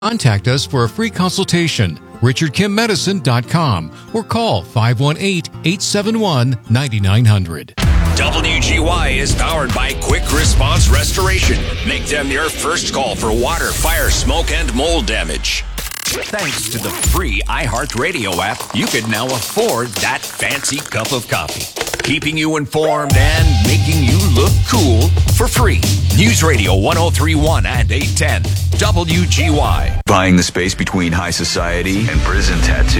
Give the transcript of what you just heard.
Contact us for a free consultation, richardkimmedicine.com, or call 518-871-9900. WGY is powered by Quick Response Restoration. Make them your first call for water, fire, smoke, and mold damage. Thanks to the free iHeartRadio app, you can now afford that fancy cup of coffee, keeping you informed and making you look cool for free. News Radio 103.1 and 810 WGY. Buying the space between high society and prison tattoo.